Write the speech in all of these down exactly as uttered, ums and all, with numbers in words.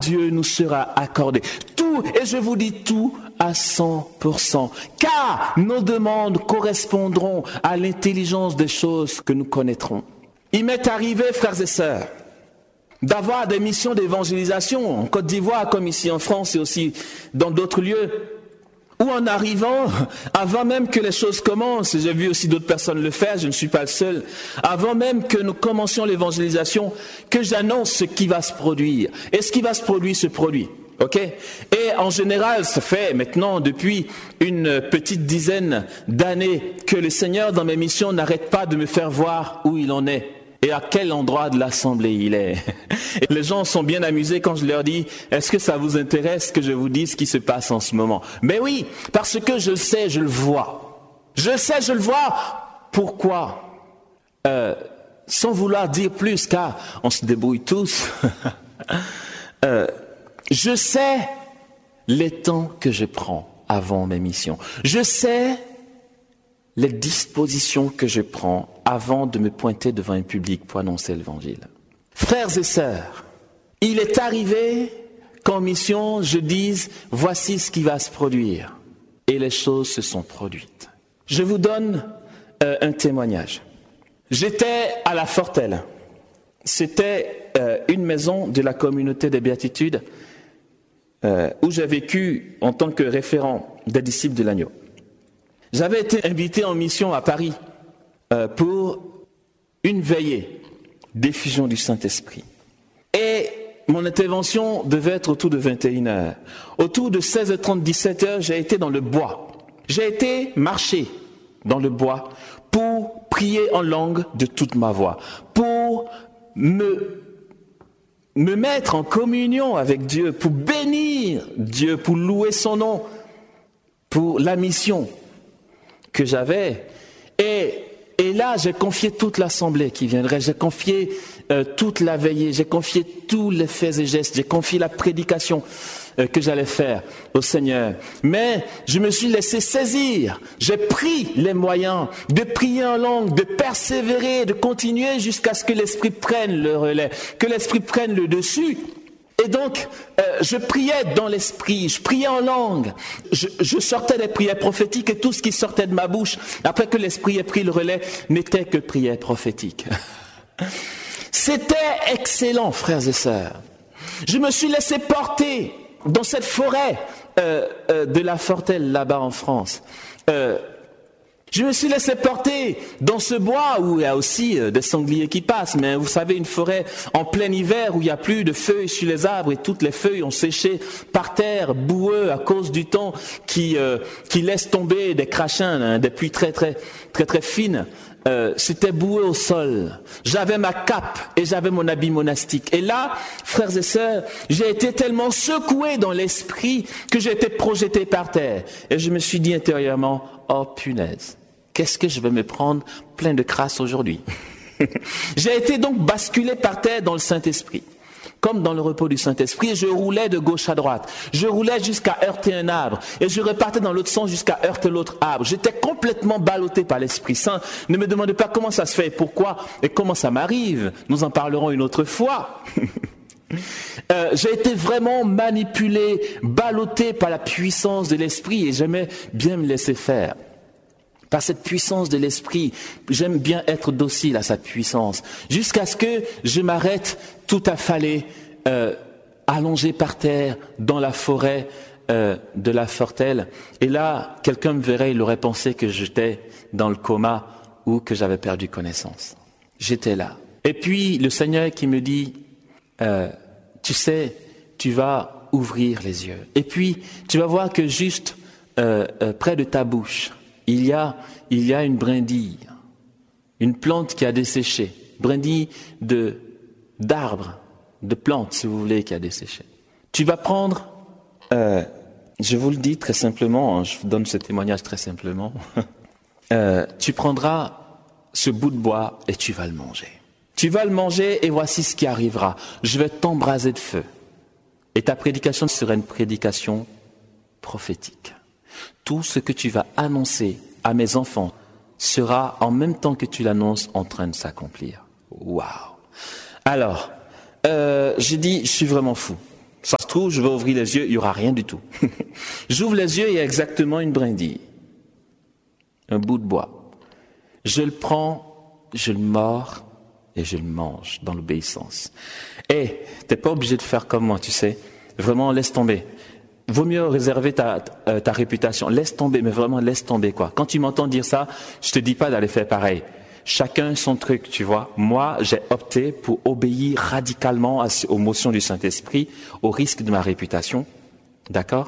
Dieu nous sera accordé. Tout, et je vous dis tout à cent pour cent. Car nos demandes correspondront à l'intelligence des choses que nous connaîtrons. Il m'est arrivé, frères et sœurs, d'avoir des missions d'évangélisation en Côte d'Ivoire comme ici en France et aussi dans d'autres lieux, où en arrivant, avant même que les choses commencent, j'ai vu aussi d'autres personnes le faire, je ne suis pas le seul, avant même que nous commencions l'évangélisation, que j'annonce ce qui va se produire. Et ce qui va se produire se produit. Ok? Et en général, ça fait maintenant depuis une petite dizaine d'années que le Seigneur dans mes missions n'arrête pas de me faire voir où il en est. Et à quel endroit de l'assemblée il est. Et les gens sont bien amusés quand je leur dis « Est-ce que ça vous intéresse que je vous dise ce qui se passe en ce moment ?» Mais oui, parce que je le sais, je le vois. Je le sais, je le vois. Pourquoi euh, Sans vouloir dire plus, car on se débrouille tous. euh, je sais les temps que je prends avant mes missions. Je sais les dispositions que je prends avant de me pointer devant un public pour annoncer l'évangile. Frères et sœurs, il est arrivé qu'en mission, je dise, voici ce qui va se produire. Et les choses se sont produites. Je vous donne euh, un témoignage. J'étais à la Fortelle. C'était euh, une maison de la communauté des Béatitudes euh, où j'ai vécu en tant que référent des disciples de l'agneau. J'avais été invité en mission à Paris euh, pour une veillée d'effusion du Saint-Esprit. Et mon intervention devait être autour de vingt et une heures. Autour de seize heures trente, dix-sept heures, j'ai été dans le bois. J'ai été marcher dans le bois pour prier en langue de toute ma voix, pour me, me mettre en communion avec Dieu, pour bénir Dieu, pour louer son nom, pour la mission que j'avais. Et, et là, j'ai confié toute l'assemblée qui viendrait, j'ai confié euh, toute la veillée, j'ai confié tous les faits et gestes, j'ai confié la prédication euh, que j'allais faire au Seigneur. Mais je me suis laissé saisir, j'ai pris les moyens de prier en langue, de persévérer, de continuer jusqu'à ce que l'Esprit prenne le relais, que l'Esprit prenne le dessus. Et donc, euh, je priais dans l'esprit, je priais en langue, je, je sortais des prières prophétiques et tout ce qui sortait de ma bouche, après que l'esprit ait pris le relais, n'était que prières prophétiques. C'était excellent, frères et sœurs. Je me suis laissé porter dans cette forêt euh, euh, de la Fortelle, là-bas en France. Euh, Je me suis laissé porter dans ce bois où il y a aussi des sangliers qui passent, mais vous savez, une forêt en plein hiver où il n'y a plus de feuilles sur les arbres et toutes les feuilles ont séché par terre, boueux à cause du temps qui, euh, qui laisse tomber des crachins, hein, des pluies très très très très fines. Euh, c'était boueux au sol. J'avais ma cape et j'avais mon habit monastique. Et là, frères et sœurs, j'ai été tellement secoué dans l'esprit que j'ai été projeté par terre. Et je me suis dit intérieurement, oh punaise, qu'est-ce que je vais me prendre plein de crasse aujourd'hui? J'ai été donc basculé par terre dans le Saint-Esprit, comme dans le repos du Saint-Esprit, et je roulais de gauche à droite. Je roulais jusqu'à heurter un arbre, et je repartais dans l'autre sens jusqu'à heurter l'autre arbre. J'étais complètement ballotté par l'Esprit Saint. Ne me demandez pas comment ça se fait et pourquoi, et comment ça m'arrive. Nous en parlerons une autre fois. Euh, j'ai été vraiment manipulé, ballotté par la puissance de l'esprit et j'aimais bien me laisser faire. Par cette puissance de l'esprit, j'aime bien être docile à sa puissance, jusqu'à ce que je m'arrête tout affalé, euh, allongé par terre dans la forêt euh, de la Fortelle. Et là, quelqu'un me verrait, il aurait pensé que j'étais dans le coma ou que j'avais perdu connaissance. J'étais là. Et puis le Seigneur qui me dit, Euh, tu sais, tu vas ouvrir les yeux. Et puis, tu vas voir que juste euh, euh, près de ta bouche, il y a, il y a une brindille, une plante qui a desséché, brindille de, d'arbre, de plante, si vous voulez, qui a desséché. Tu vas prendre, euh, je vous le dis très simplement, hein, je vous donne ce témoignage très simplement, euh, tu prendras ce bout de bois et tu vas le manger. Tu vas le manger et voici ce qui arrivera. Je vais t'embraser de feu. Et ta prédication sera une prédication prophétique. Tout ce que tu vas annoncer à mes enfants sera en même temps que tu l'annonces en train de s'accomplir. Waouh! Alors, euh, j'ai dit, je suis vraiment fou. Ça coup, je vais ouvrir les yeux, il n'y aura rien du tout. J'ouvre les yeux, il y a exactement une brindille. Un bout de bois. Je le prends, je le mords et je le mange dans l'obéissance. Et tu n'es pas obligé de faire comme moi, tu sais. Vraiment, laisse tomber. Vaut mieux réserver ta, ta, ta réputation. Laisse tomber, mais vraiment laisse tomber, quoi. Quand tu m'entends dire ça, je te dis pas d'aller faire pareil. Chacun son truc, tu vois. Moi, j'ai opté pour obéir radicalement aux motions du Saint-Esprit, au risque de ma réputation. D'accord ?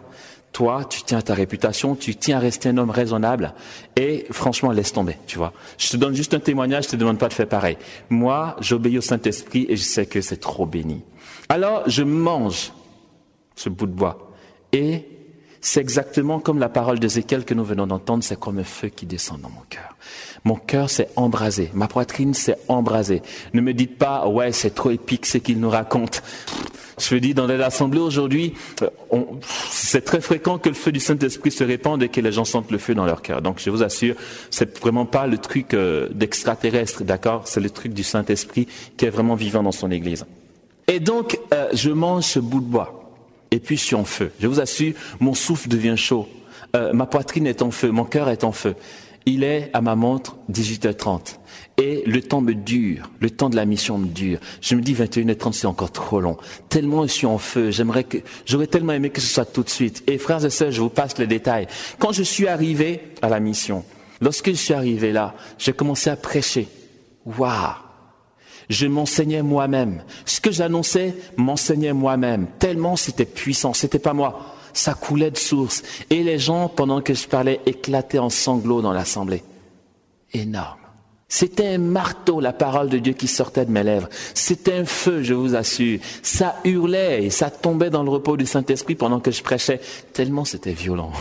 Toi, tu tiens à ta réputation, tu tiens à rester un homme raisonnable et franchement, laisse tomber, tu vois. Je te donne juste un témoignage, je te demande pas de faire pareil. Moi, j'obéis au Saint-Esprit et je sais que c'est trop béni. Alors, je mange ce bout de bois et c'est exactement comme la parole d'Ézéchiel que nous venons d'entendre, c'est comme un feu qui descend dans mon cœur. Mon cœur s'est embrasé, ma poitrine s'est embrasée. Ne me dites pas, ouais, c'est trop épique ce qu'il nous raconte. Je veux dire, dans l'assemblée aujourd'hui, on, c'est très fréquent que le feu du Saint-Esprit se répande et que les gens sentent le feu dans leur cœur. Donc je vous assure, c'est vraiment pas le truc euh, d'extraterrestre, d'accord ? C'est le truc du Saint-Esprit qui est vraiment vivant dans son Église. Et donc, euh, je mange ce bout de bois. Et puis je suis en feu. Je vous assure, mon souffle devient chaud. Euh, ma poitrine est en feu, mon cœur est en feu. Il est à ma montre dix-huit heures trente. Et le temps me dure, le temps de la mission me dure. Je me dis vingt et une heures trente, c'est encore trop long. Tellement je suis en feu, j'aimerais que, j'aurais tellement aimé que ce soit tout de suite. Et frères et sœurs, je vous passe les détails. Quand je suis arrivé à la mission, lorsque je suis arrivé là, j'ai commencé à prêcher. Waouh! Je m'enseignais moi-même. Ce que j'annonçais m'enseignait moi-même. Tellement c'était puissant. C'était pas moi. Ça coulait de source. Et les gens, pendant que je parlais, éclataient en sanglots dans l'assemblée. Énorme. C'était un marteau, la parole de Dieu qui sortait de mes lèvres. C'était un feu, je vous assure. Ça hurlait et ça tombait dans le repos du Saint-Esprit pendant que je prêchais. Tellement c'était violent.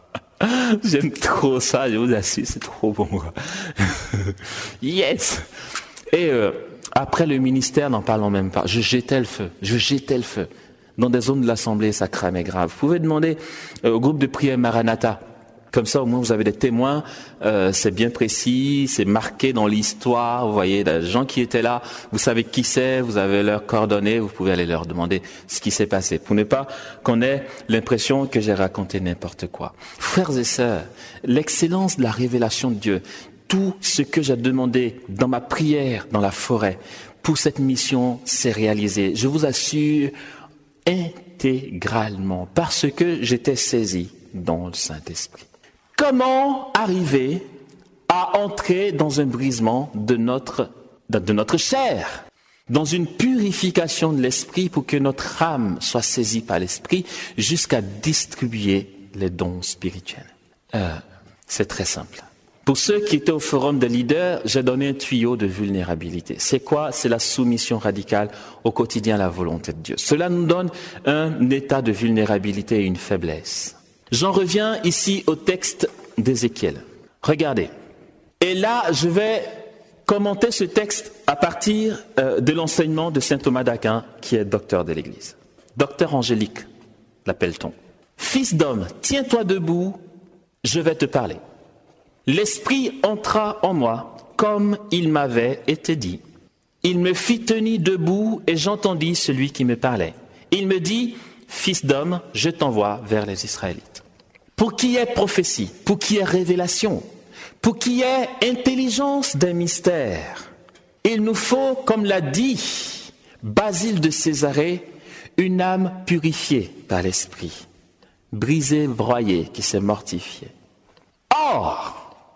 J'aime trop ça, je vous assure. C'est trop bon. Yes! Et euh, après le ministère, n'en parlons même pas. Je jetais le feu. Je jetais le feu. Dans des zones de l'Assemblée, ça cramait grave. Vous pouvez demander euh, au groupe de prière Maranatha. Comme ça, au moins, vous avez des témoins. Euh, c'est bien précis, c'est marqué dans l'histoire. Vous voyez, les gens qui étaient là, vous savez qui c'est, vous avez leurs coordonnées, vous pouvez aller leur demander ce qui s'est passé. Pour ne pas qu'on ait l'impression que j'ai raconté n'importe quoi. Frères et sœurs, l'excellence de la révélation de Dieu, tout ce que j'ai demandé dans ma prière dans la forêt pour cette mission s'est réalisé. Je vous assure, intégralement, parce que j'étais saisi dans le Saint-Esprit. Comment arriver à entrer dans un brisement de notre, de notre chair, dans une purification de l'esprit pour que notre âme soit saisie par l'esprit jusqu'à distribuer les dons spirituels? Euh, c'est très simple. Pour ceux qui étaient au forum des leaders, j'ai donné un tuyau de vulnérabilité. C'est quoi? C'est la soumission radicale au quotidien à la volonté de Dieu. Cela nous donne un état de vulnérabilité et une faiblesse. J'en reviens ici au texte d'Ézéchiel. Regardez. Et là, je vais commenter ce texte à partir euh, de l'enseignement de saint Thomas d'Aquin, qui est docteur de l'Église. Docteur angélique, l'appelle-t-on. Fils d'homme, tiens-toi debout, je vais te parler. L'Esprit entra en moi, comme il m'avait été dit. Il me fit tenir debout et j'entendis celui qui me parlait. Il me dit, Fils d'homme, je t'envoie vers les Israélites. Pour qu'il y ait prophétie, pour qu'il y ait révélation, pour qu'il y ait intelligence d'un mystère, il nous faut, comme l'a dit Basile de Césarée, une âme purifiée par l'Esprit, brisée, broyée, qui s'est mortifiée. Or,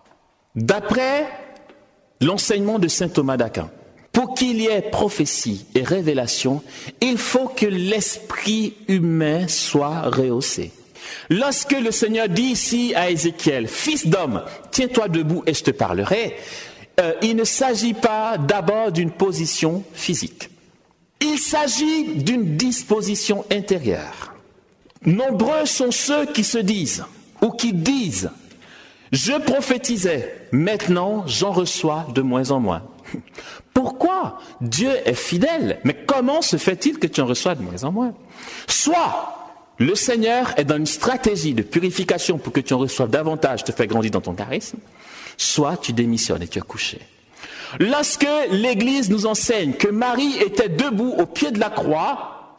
d'après l'enseignement de saint Thomas d'Aquin, pour qu'il y ait prophétie et révélation, il faut que l'esprit humain soit rehaussé. Lorsque le Seigneur dit ici à Ézéchiel, « Fils d'homme, tiens-toi debout et je te parlerai », euh, il ne s'agit pas d'abord d'une position physique. Il s'agit d'une disposition intérieure. Nombreux sont ceux qui se disent, ou qui disent, « Je prophétisais, maintenant j'en reçois de moins en moins. » Pourquoi? Dieu est fidèle, mais comment se fait-il que tu en reçois de moins en moins? Soit le Seigneur est dans une stratégie de purification pour que tu en reçoives davantage, te fait grandir dans ton charisme, soit tu démissionnes et tu es couché. Lorsque l'Église nous enseigne que Marie était debout au pied de la croix,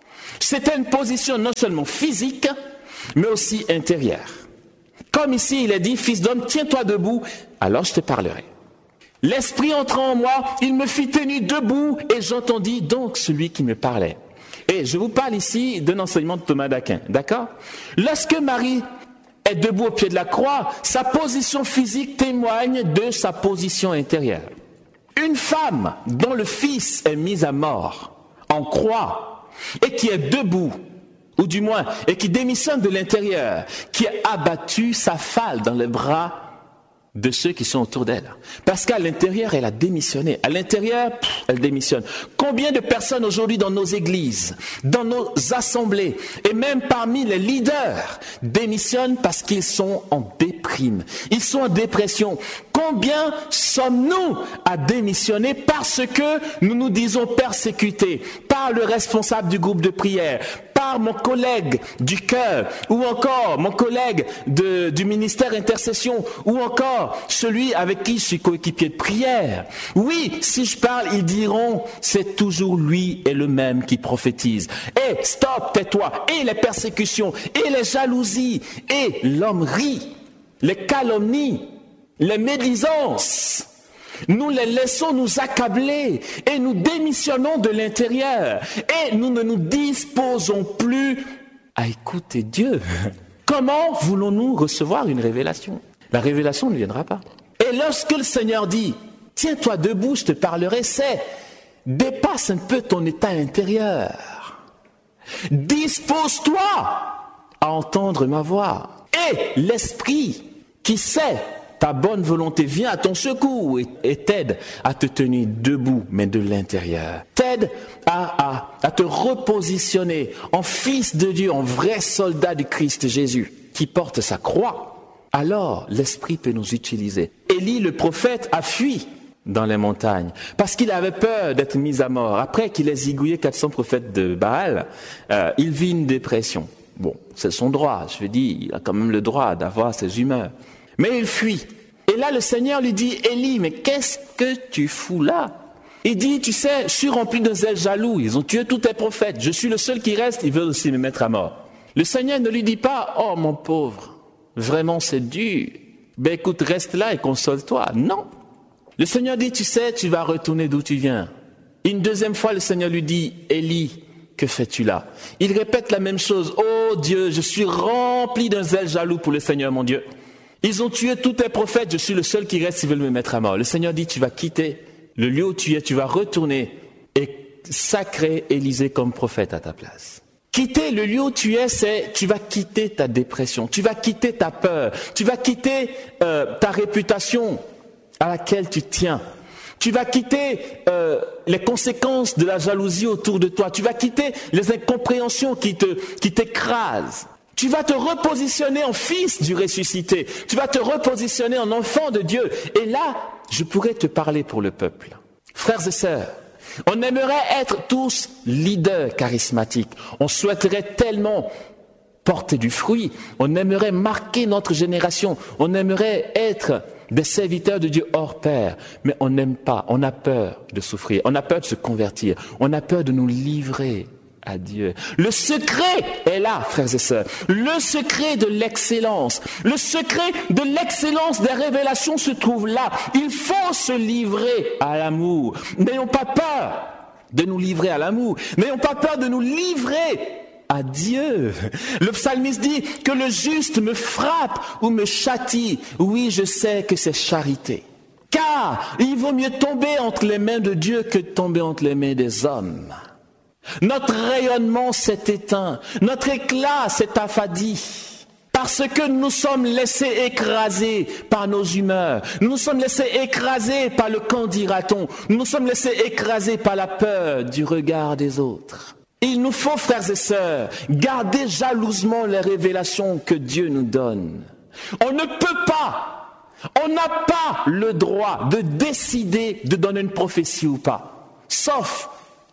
C'était une position non seulement physique, mais aussi intérieure. Comme ici, il est dit, fils d'homme, tiens-toi debout, alors je te parlerai. L'Esprit entrant en moi, il me fit tenir debout et j'entendis donc celui qui me parlait. Et je vous parle ici d'un enseignement de Thomas d'Aquin, d'accord? Lorsque Marie est debout au pied de la croix, sa position physique témoigne de sa position intérieure. Une femme dont le fils est mis à mort en croix et qui est debout, ou du moins, et qui démissionne de l'intérieur, qui a abattu sa falle dans les bras de ceux qui sont autour d'elle. Parce qu'à l'intérieur, elle a démissionné. À l'intérieur, pff, elle démissionne. Combien de personnes aujourd'hui dans nos églises, dans nos assemblées, et même parmi les leaders, démissionnent parce qu'ils sont en déprime. Ils sont en dépression. Combien sommes-nous à démissionner parce que nous nous disons persécutés par le responsable du groupe de prière, par mon collègue du cœur, ou encore mon collègue de, du ministère intercession, ou encore celui avec qui je suis coéquipier de prière. Oui, si je parle, ils diront, c'est toujours lui et le même qui prophétise. Et stop, tais-toi. Et les persécutions, et les jalousies, et l'homme rit, les calomnies, les médisances. Nous les laissons nous accabler et nous démissionnons de l'intérieur et nous ne nous disposons plus à écouter Dieu. Comment voulons-nous recevoir une révélation? La révélation ne viendra pas. Et lorsque le Seigneur dit « Tiens-toi debout, je te parlerai », c'est « Dépasse un peu ton état intérieur. Dispose-toi à entendre ma voix. » Et l'Esprit qui sait ta bonne volonté vient à ton secours et, et t'aide à te tenir debout, mais de l'intérieur. T'aide à, à, à te repositionner en fils de Dieu, en vrai soldat du Christ Jésus, qui porte sa croix. Alors, l'Esprit peut nous utiliser. Élie, le prophète, a fui dans les montagnes parce qu'il avait peur d'être mis à mort. Après qu'il ait zigouillé quatre cents prophètes de Baal, euh, il vit une dépression. Bon, c'est son droit. Je veux dire, il a quand même le droit d'avoir ses humeurs. Mais il fuit. Et là, le Seigneur lui dit, Élie, mais qu'est-ce que tu fous là? Il dit, tu sais, je suis rempli de zèle jaloux. Ils ont tué tous tes prophètes. Je suis le seul qui reste. Ils veulent aussi me mettre à mort. Le Seigneur ne lui dit pas, oh mon pauvre, vraiment c'est dur. Ben écoute, reste là et console-toi. Non. Le Seigneur dit, tu sais, tu vas retourner d'où tu viens. Une deuxième fois, le Seigneur lui dit, Élie, que fais-tu là? Il répète la même chose. Oh Dieu, je suis rempli d'un zèle jaloux pour le Seigneur, mon Dieu. Ils ont tué tous tes prophètes, je suis le seul qui reste, ils veulent me mettre à mort. Le Seigneur dit, tu vas quitter le lieu où tu es, tu vas retourner et sacrer Élisée comme prophète à ta place. Quitter le lieu où tu es, c'est, tu vas quitter ta dépression, tu vas quitter ta peur, tu vas quitter euh, ta réputation à laquelle tu tiens. Tu vas quitter euh, les conséquences de la jalousie autour de toi, tu vas quitter les incompréhensions qui te, qui t'écrasent. Tu vas te repositionner en fils du ressuscité. Tu vas te repositionner en enfant de Dieu. Et là, je pourrais te parler pour le peuple. Frères et sœurs, on aimerait être tous leaders charismatiques. On souhaiterait tellement porter du fruit. On aimerait marquer notre génération. On aimerait être des serviteurs de Dieu hors pair. Mais on n'aime pas. On a peur de souffrir. On a peur de se convertir. On a peur de nous livrer à Dieu. Le secret est là, frères et sœurs. Le secret de l'excellence. Le secret de l'excellence des révélations se trouve là. Il faut se livrer à l'amour. N'ayons pas peur de nous livrer à l'amour. N'ayons pas peur de nous livrer à Dieu. Le psalmiste dit que le juste me frappe ou me châtie. Oui, je sais que c'est charité. Car il vaut mieux tomber entre les mains de Dieu que de tomber entre les mains des hommes. Notre rayonnement s'est éteint, notre éclat s'est affadi, parce que nous nous sommes laissés écraser par nos humeurs, nous nous sommes laissés écraser par le qu'en dira-t-on, nous nous sommes laissés écraser par la peur du regard des autres. Il nous faut, frères et sœurs, garder jalousement les révélations que Dieu nous donne. On ne peut pas, on n'a pas le droit de décider de donner une prophétie ou pas, sauf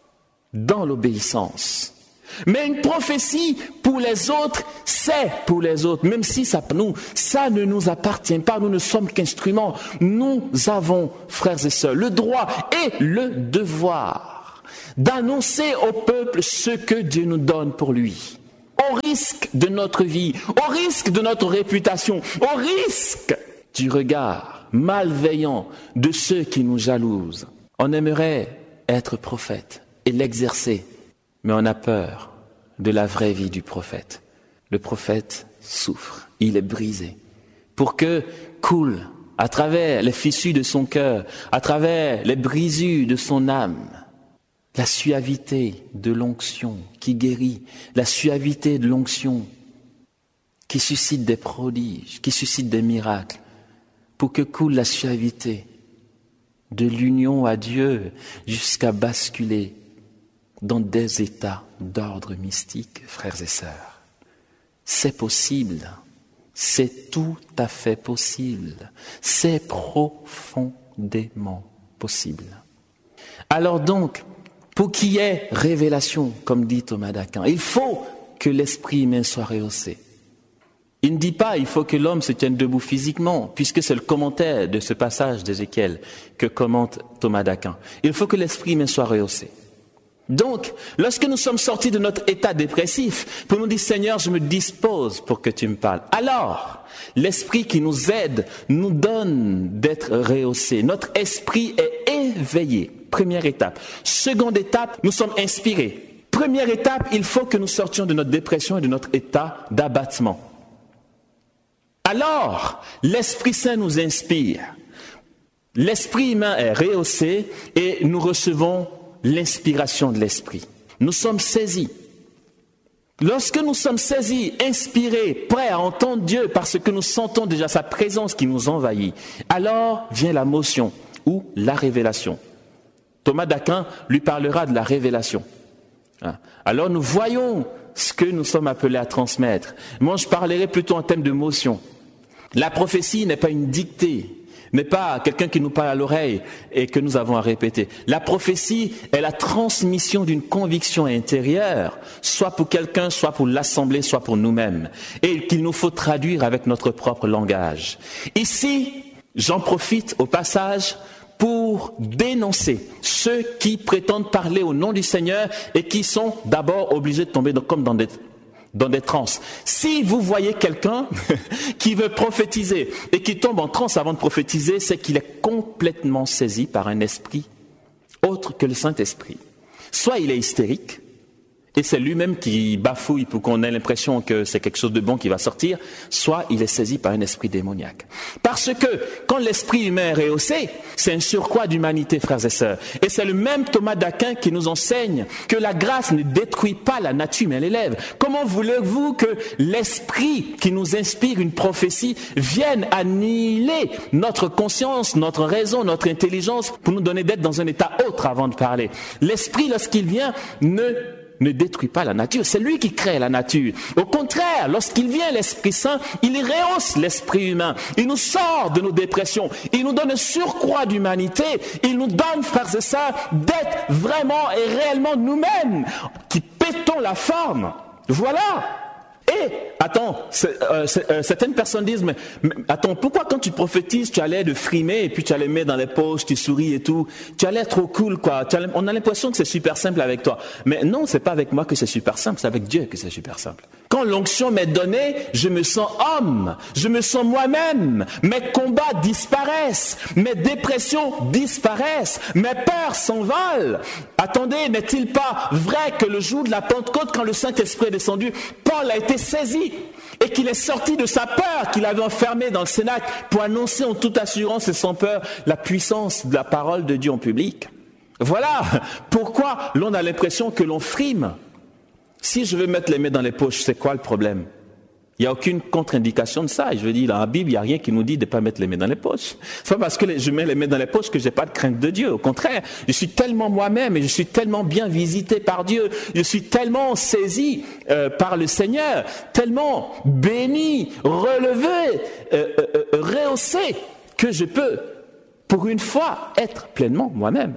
dans l'obéissance. Mais une prophétie pour les autres, c'est pour les autres. Même si ça, nous, ça ne nous appartient pas, nous ne sommes qu'instruments. Nous avons, frères et sœurs, le droit et le devoir d'annoncer au peuple ce que Dieu nous donne pour lui, au risque de notre vie, au risque de notre réputation, au risque du regard malveillant de ceux qui nous jalousent. On aimerait être prophète et l'exercer, mais on a peur de la vraie vie du prophète. Le prophète souffre, il est brisé. Pour que coule à travers les fissures de son cœur, à travers les brisures de son âme, la suavité de l'onction qui guérit, la suavité de l'onction qui suscite des prodiges, qui suscite des miracles, pour que coule la suavité de l'union à Dieu jusqu'à basculer dans des états d'ordre mystique, frères et sœurs. C'est possible, c'est tout à fait possible, c'est profondément possible. Alors donc, pour qu'il y ait révélation, comme dit Thomas d'Aquin, il faut que l'esprit humain soit rehaussé. Il ne dit pas il faut que l'homme se tienne debout physiquement, puisque c'est le commentaire de ce passage d'Ézéchiel que commente Thomas d'Aquin. Il faut que l'esprit humain soit rehaussé. Donc, lorsque nous sommes sortis de notre état dépressif, pour nous dire Seigneur, je me dispose pour que tu me parles. Alors, l'esprit qui nous aide nous donne d'être rehaussé. Notre esprit est éveillé. Première étape. Seconde étape, nous sommes inspirés. Première étape, il faut que nous sortions de notre dépression et de notre état d'abattement. Alors, l'Esprit Saint nous inspire. L'esprit humain est rehaussé et nous recevons l'inspiration de l'Esprit. Nous sommes saisis. Lorsque nous sommes saisis, inspirés, prêts à entendre Dieu parce que nous sentons déjà sa présence qui nous envahit, alors vient la motion ou la révélation. Thomas d'Aquin lui parlera de la révélation. Alors nous voyons ce que nous sommes appelés à transmettre. Moi, je parlerai plutôt en termes de motion. La prophétie n'est pas une dictée, n'est pas quelqu'un qui nous parle à l'oreille et que nous avons à répéter. La prophétie est la transmission d'une conviction intérieure, soit pour quelqu'un, soit pour l'assemblée, soit pour nous-mêmes, et qu'il nous faut traduire avec notre propre langage. Ici, j'en profite au passage pour dénoncer ceux qui prétendent parler au nom du Seigneur et qui sont d'abord obligés de tomber dans, comme dans des, dans des transes. Si vous voyez quelqu'un qui veut prophétiser et qui tombe en transe avant de prophétiser, c'est qu'il est complètement saisi par un esprit autre que le Saint-Esprit. Soit il est hystérique, et c'est lui-même qui bafouille pour qu'on ait l'impression que c'est quelque chose de bon qui va sortir, soit il est saisi par un esprit démoniaque. Parce que quand l'esprit humain est rehaussé, c'est un surcroît d'humanité, frères et sœurs. Et c'est le même Thomas d'Aquin qui nous enseigne que la grâce ne détruit pas la nature, mais elle l'élève. Comment voulez-vous que l'esprit qui nous inspire une prophétie vienne annihiler notre conscience, notre raison, notre intelligence pour nous donner d'être dans un état autre avant de parler? L'esprit, lorsqu'il vient, ne ne détruit pas la nature, c'est lui qui crée la nature. Au contraire, lorsqu'il vient l'Esprit Saint, il rehausse l'esprit humain, il nous sort de nos dépressions, il nous donne un surcroît d'humanité, il nous donne, frères et sœurs, d'être vraiment et réellement nous-mêmes, qui pétons la forme. Voilà. Et, attends, c'est, euh, c'est, euh, certaines personnes disent, mais, mais attends, pourquoi quand tu prophétises, tu as l'air de frimer et puis tu as les mains dans les poches, tu souris et tout, tu as l'air trop cool, quoi. Tu as, on a l'impression que c'est super simple avec toi. Mais non, c'est pas avec moi que c'est super simple, c'est avec Dieu que c'est super simple. Quand l'onction m'est donnée, je me sens homme, je me sens moi-même, mes combats disparaissent, mes dépressions disparaissent, mes peurs s'envolent. Attendez, n'est-il pas vrai que le jour de la Pentecôte, quand le Saint-Esprit est descendu, Paul a été saisi et qu'il est sorti de sa peur qu'il avait enfermée dans le cénacle pour annoncer en toute assurance et sans peur la puissance de la parole de Dieu en public. Voilà pourquoi l'on a l'impression que l'on frime. Si je veux mettre les mains dans les poches, c'est quoi le problème? Il n'y a aucune contre-indication de ça. Et je veux dire, dans la Bible, il n'y a rien qui nous dit de ne pas mettre les mains dans les poches. C'est pas parce que je mets les mains dans les poches que je n'ai pas de crainte de Dieu. Au contraire, je suis tellement moi-même et je suis tellement bien visité par Dieu. Je suis tellement saisi euh, par le Seigneur, tellement béni, relevé, euh, euh, euh, rehaussé, que je peux, pour une fois, être pleinement moi-même.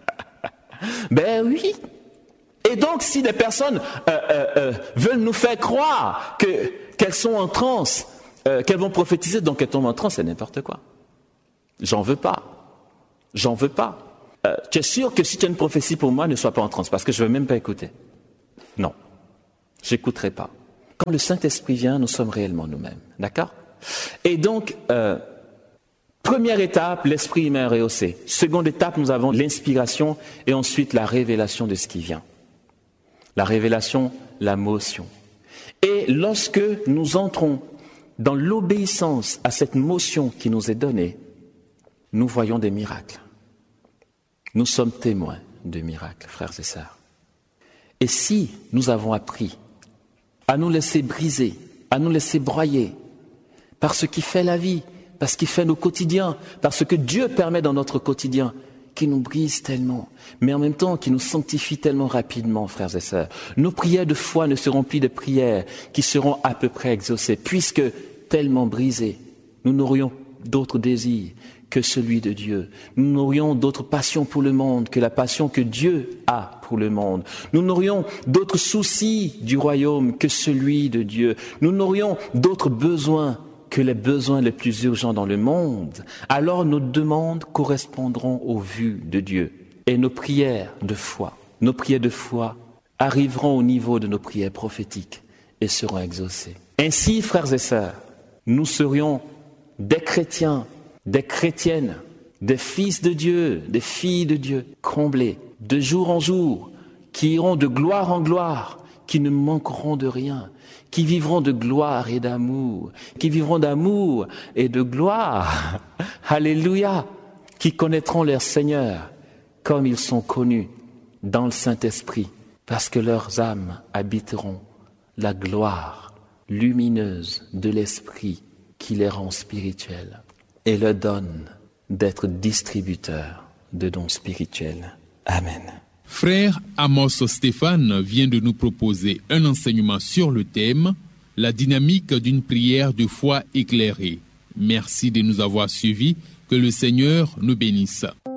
Ben oui. Et donc, si des personnes euh, euh, euh, veulent nous faire croire que, qu'elles sont en transe, euh, qu'elles vont prophétiser, donc elles tombent en transe, c'est n'importe quoi. J'en veux pas. J'en veux pas. euh, tu es sûr que si tu as une prophétie pour moi, ne sois pas en transe, parce que je ne veux même pas écouter. Non, j'écouterai pas. Quand le Saint-Esprit vient, nous sommes réellement nous-mêmes. D'accord? Et donc, euh, première étape, l'esprit humain rehaussé. Seconde étape, nous avons l'inspiration et ensuite la révélation de ce qui vient. La révélation, la motion. Et lorsque nous entrons dans l'obéissance à cette motion qui nous est donnée, nous voyons des miracles. Nous sommes témoins de miracles, frères et sœurs. Et si nous avons appris à nous laisser briser, à nous laisser broyer par ce qui fait la vie, par ce qui fait nos quotidiens, par ce que Dieu permet dans notre quotidien, qui nous brise tellement, mais en même temps qui nous sanctifie tellement rapidement, frères et sœurs. Nos prières de foi ne seront plus des prières qui seront à peu près exaucées, puisque tellement brisées, nous n'aurions d'autres désirs que celui de Dieu. Nous n'aurions d'autres passions pour le monde que la passion que Dieu a pour le monde. Nous n'aurions d'autres soucis du royaume que celui de Dieu. Nous n'aurions d'autres besoins que les besoins les plus urgents dans le monde. Alors nos demandes correspondront aux vues de Dieu. Et nos prières de foi, nos prières de foi arriveront au niveau de nos prières prophétiques et seront exaucées. Ainsi, frères et sœurs, nous serions des chrétiens, des chrétiennes, des fils de Dieu, des filles de Dieu, comblés de jour en jour, qui iront de gloire en gloire, qui ne manqueront de rien, qui vivront de gloire et d'amour, qui vivront d'amour et de gloire. Alléluia, qui connaîtront leur Seigneur comme ils sont connus dans le Saint-Esprit, parce que leurs âmes habiteront la gloire lumineuse de l'Esprit qui les rend spirituels et leur donne d'être distributeurs de dons spirituels. Amen. Frère Amos Stéphane vient de nous proposer un enseignement sur le thème « La dynamique d'une prière de foi éclairée ». Merci de nous avoir suivis. Que le Seigneur nous bénisse.